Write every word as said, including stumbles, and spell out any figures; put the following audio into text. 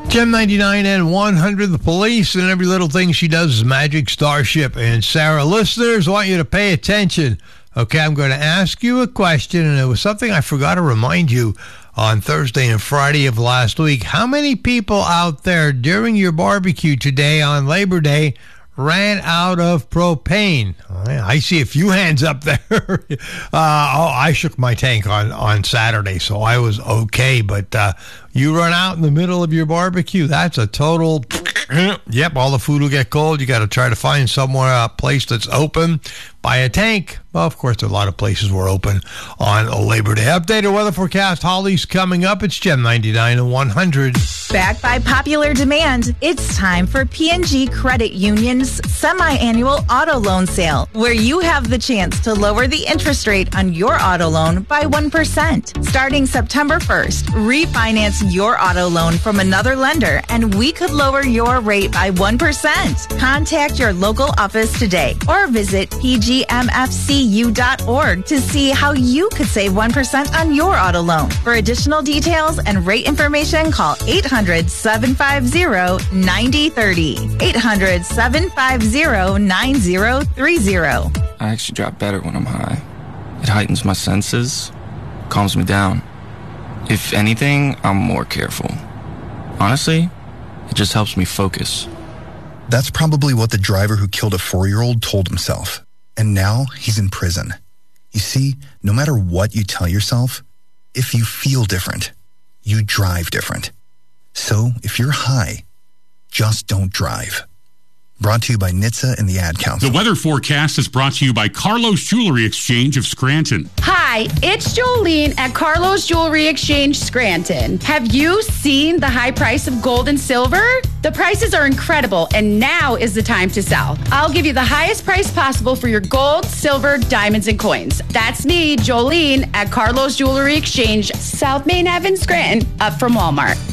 Gem ninety-nine and one hundred, the police, and every little thing she does is magic starship. And Sarah, listeners, I want you to pay attention. Okay, I'm going to ask you a question, and it was something I forgot to remind you on Thursday and Friday of last week. How many people out there during your barbecue today on Labor Day ran out of propane? I see a few hands up there. uh, oh, I shook my tank on, on Saturday, so I was okay. But uh, you run out in the middle of your barbecue, that's a total... Yep, all the food will get cold. You got to try to find somewhere, a place that's open. Buy a tank. Well, of course, there are a lot of places were open on a Labor Day. Updated weather forecast. Holly's coming up. It's Gem ninety-nine and one hundred. Backed by popular demand, it's time for P and G Credit Union's semi-annual auto loan sale, where you have the chance to lower the interest rate on your auto loan by one percent. Starting September first, refinance your auto loan from another lender, and we could lower your rate by one percent. Contact your local office today or visit p g m f c u dot org to see how you could save one percent on your auto loan. For additional details and rate information, call eight hundred, seven five zero, nine zero three zero. eight hundred, seven five zero, nine zero three zero. I actually drop better when I'm high. It heightens my senses, calms me down. If anything, I'm more careful. Honestly, it just helps me focus. That's probably what the driver who killed a four-year-old told himself. And now he's in prison. You see, no matter what you tell yourself, if you feel different, you drive different. So if you're high, just don't drive. Brought to you by N H T S A and the Ad Council. The weather forecast is brought to you by Carlos Jewelry Exchange of Scranton. Hi, it's Jolene at Carlos Jewelry Exchange Scranton. Have you seen the high price of gold and silver? The prices are incredible, and now is the time to sell. I'll give you the highest price possible for your gold, silver, diamonds, and coins. That's me, Jolene, at Carlos Jewelry Exchange, South Main Avenue, Scranton, up from Walmart.